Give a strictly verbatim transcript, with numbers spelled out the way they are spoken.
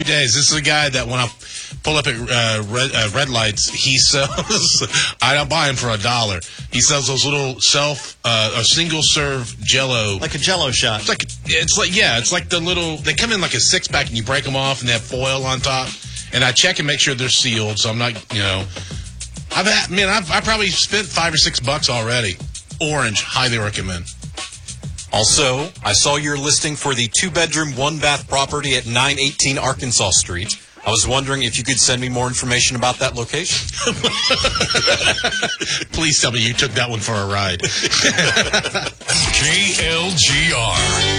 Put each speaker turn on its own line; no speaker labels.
days. This is a guy that when I pull up at uh, red, uh, red lights, he sells. I don't buy him for a dollar. He sells those little self, uh, a single serve Jello,
like a Jello shot.
It's like it's like yeah, it's like the little. They come in like a six pack, and you break them off, and they have foil on top. And I check and make sure they're sealed, so I'm not, you know. I've had, man, I've I probably spent five or six bucks already. Orange, highly recommend.
Also, I saw your listing for the two-bedroom, one-bath property at nine eighteen Arkansas Street. I was wondering if you could send me more information about that location.
Please tell me you took that one for a ride.
K L G R.